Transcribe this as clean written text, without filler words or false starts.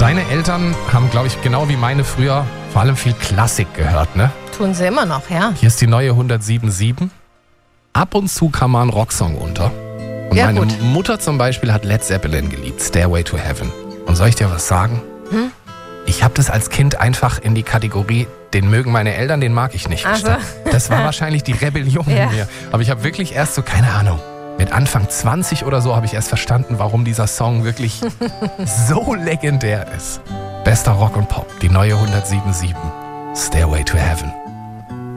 Deine Eltern haben, glaube ich, genau wie meine früher vor allem viel Klassik gehört, ne? Tun sie immer noch, ja. Hier ist die neue 107.7. Ab und zu kam mal ein Rocksong unter. Und Ja, meine gut. Mutter zum Beispiel hat Led Zeppelin geliebt, Stairway to Heaven. Und soll ich dir was sagen? Ich habe das als Kind einfach in die Kategorie, den mögen meine Eltern, den mag ich nicht. Ach so. gesteckt. Das war wahrscheinlich die Rebellion Ja. in mir. Aber ich habe wirklich erst so, keine Ahnung, mit Anfang 20 oder so habe ich erst verstanden, warum dieser Song wirklich so legendär ist. Bester Rock und Pop, die neue 107.7, Stairway to Heaven.